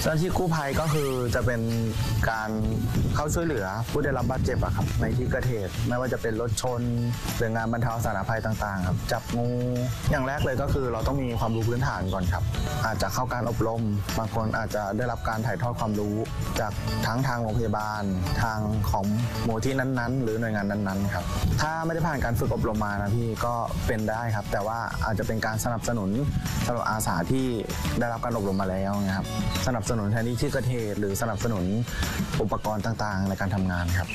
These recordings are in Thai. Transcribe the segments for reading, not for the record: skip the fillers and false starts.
เจ้าหน้าที่กู้ภัยก็คือจะเป็นการเข้าช่วยเหลือผู้ได้รับบาดเจ็บอะครับในที่เกิดเหตุไม่ว่าจะเป็นรถชนหรืองานบรรเทาสาธารณภัยต่างๆครับจับงูอย่างแรกเลยก็คือเราต้องมีความรู้พื้นฐานก่อนครับอาจจะเข้าการอบรมบางคนอาจจะได้รับการถ่ายทอดความรู้จากทั้งทางโรงพยาบาลทางของมูลที่นั้นๆหรือหน่วยงานนั้นๆครับถ้าไม่ได้ผ่านการฝึกอบรมมานะพี่ก็เป็นได้ครับแต่ว่าอาจจะเป็นการสนับสนุนสำหรับอาสาที่ได้รับการอบรมมาแล้วนะครับสนับสนุนแทนที่เกิดเหตุหรือสนับสนุนอุปกรณ์ต่างๆในการทำงานครับ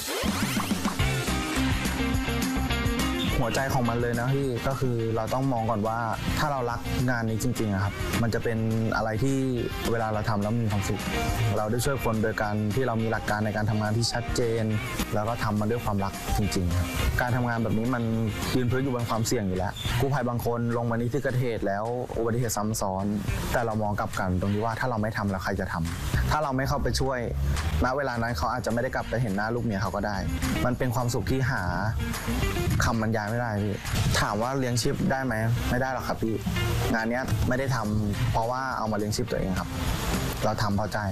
หัวใจของมันเลยนะพี่ก็คือเราต้องมองก่อนว่าถ้าเรารักงานนี้จริงๆครับมันจะเป็นอะไรที่เวลาเราทำแล้วมีความสุขเราได้ช่วยคนโดยการที่เรามีหลักการในการทำงานที่ชัดเจนแล้วก็ทำมันด้วยความรักจริงๆครับการทำงานแบบนี้มันยืนพื้นอยู่บนความเสี่ยงอยู่แล้วกู้ภัยบางคนลงมาในที่เกิดเหตุแล้วอุบัติเหตุซ้ำซ้อนแต่เรามองกลับกันตรงที่ว่าถ้าเราไม่ทำแล้วใครจะทำถ้าเราไม่เข้าไปช่วยณเวลานั้นเขาอาจจะไม่ได้กลับไปเห็นหน้าลูกเมียเขาก็ได้มันเป็นความสุขที่หาคำบรรยายไม่ได้พี่ถามว่าเลี้ยงชีพได้ไหมไม่ได้หรอกครับพี่งานนี้ไม่ได้ทำเพราะว่าเอามาเลี้ยงชีพตัวเองครับเราทำเพราะใจ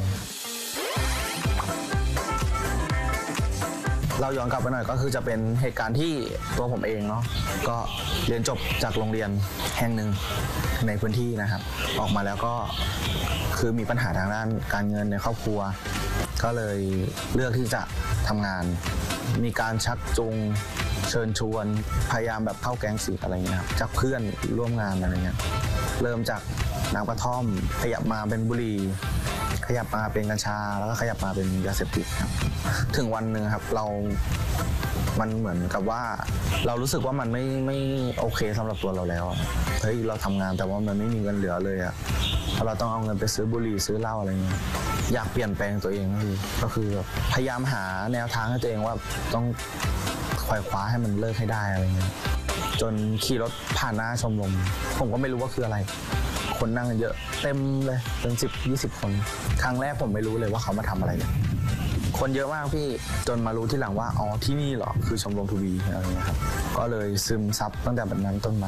เราย้อนกลับไปหน่อยก็คือจะเป็นเหตุการณ์ที่ตัวผมเองเนาะก็เรียนจบจากโรงเรียนแห่งหนึ่งในพื้นที่นะครับออกมาแล้วก็คือมีปัญหาทางด้านการเงินในครอบครัวก็เลยเลือกที่จะทำงานมีการชักจูงเชิญชวนพยายามแบบเข้าแก๊งสีอะไรเงี้ยครับจากเพื่อนร่วมงานอะไรเงี้ยเริ่มจากน้ำกระท่อมขยับมาเป็นบุหรี่ขยับมาเป็นกัญชาแล้วก็ขยับมาเป็นยาเสพติดครับถึงวันหนึ่งครับมันเหมือนกับว่าเรารู้สึกว่ามันไม่โอเคสำหรับตัวเราแล้วเฮ้ยเราทำงานแต่ว่ามันไม่มีเงินเหลือเลยอะเราต้องเอาเงินไปซื้อบุหรี่ซื้อเหล้าอะไรเงี้ยอยากเปลี่ยนแปลงตัวเองก็คือพยายามหาแนวทางให้ตัวเองว่าต้องไขว่คว้าให้มันเลิกให้ได้อะไรเงี้ยจนขี่รถผ่านหน้าชมรมผมก็ไม่รู้ว่าคืออะไรคนนั่งเยอะเต็มเลยเป็น10-20 คนครั้งแรกผมไม่รู้เลยว่าเขามาทำอะไรเนี่ยคนเยอะมากพี่จนมารู้ที่หลังว่าอ๋อที่นี่เหรอคือชมรมทูบีอะไรเงี้ยครับก็เลยซึมซับตั้งแต่แบบนั้นต้นมา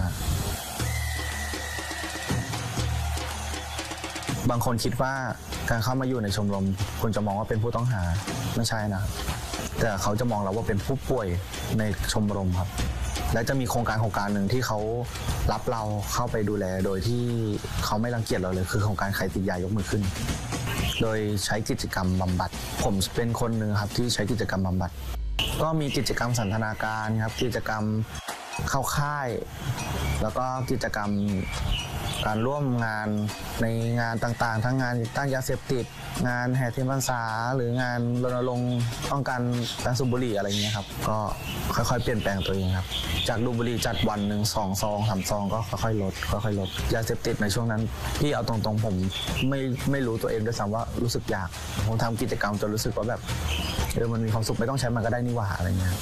บางคนคิดว่าการเข้ามาอยู่ในชมรมคุณจะมองว่าเป็นผู้ต้องหาไม่ใช่นะแต่เขาจะมองเราว่าเป็นผู้ป่วยในชมรมครับและจะมีโครงการหนึ่งที่เขารับเราเข้าไปดูแลโดยที่เขาไม่รังเกียจเราเลยคือโครงการใครติดยายกมือขึ้นโดยใช้กิจกรรมบำบัดผมเป็นคนหนึ่งครับที่ใช้กิจกรรมบำบัดก็มีกิจกรรมสันทนาการครับกิจกรรมเข้าค่ายแล้วก็กิจกรรมการร่วมงานในงานต่างๆทั้งงานต้านยาเสพติดงานแห่เทียนพรรษาหรืองานรณรงค์ป้องกันการสูบบุหรี่อะไรเงี้ยครับก็ค่อยๆเปลี่ยนแปลงตัวเองครับจากดูบุหรี่จัดวันหนึ่ง2 ซอง 3 ซองก็ค่อยๆลดยาเสพติดในช่วงนั้นพี่เอาตรงๆผมไม่รู้ตัวเองด้วยซ้ำว่ารู้สึกอยากผมทำกิจกรรมจนรู้สึกว่าแบบมันมีความสุขไม่ต้องใช้มันก็ได้นี่หว่าอะไรเงี้ย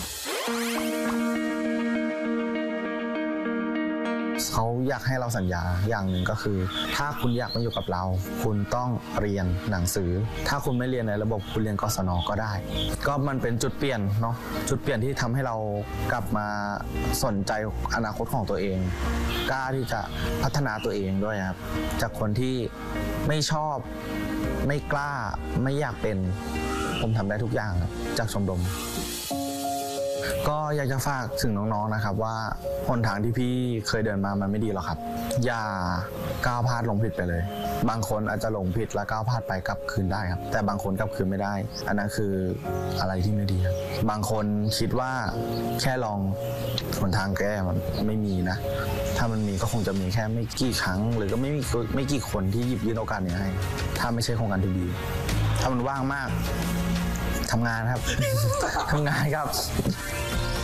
เขาอยากให้เราสัญญาอย่างหนึ่งก็คือถ้าคุณอยากมาอยู่กับเราคุณต้องเรียนหนังสือถ้าคุณไม่เรียนในระบบคุณเรียนกศน.ก็ได้ก็มันเป็นจุดเปลี่ยนเนาะจุดเปลี่ยนที่ทำให้เรากลับมาสนใจอนาคตของตัวเองกล้าที่จะพัฒนาตัวเองด้วยครับจากคนที่ไม่ชอบไม่กล้าไม่อยากเป็นผมทำได้ทุกอย่างจากชมรมก็อยากจะฝากถึงน้องๆนะครับว่าหนทางที่พี่เคยเดินมามันไม่ดีหรอกครับอย่าก้าวพลาดหลงผิดไปเลยบางคนอาจจะหลงผิดแล้วก้าวพลาดไปกลับคืนได้ครับแต่บางคนกลับคืนไม่ได้อันนั้นคืออะไรที่ไม่ดีครับบางคนคิดว่าแค่ลองหนทางแก้มันไม่มีนะถ้ามันมีก็คงจะมีแค่ไม่กี่ครั้งหรือก็ไม่กี่คนที่หยิบยื่นโอกาสนี้ให้ถ้าไม่ใช่โครงการทูบีถ้ามันว่างมากทำงานครับ ทำงานครับ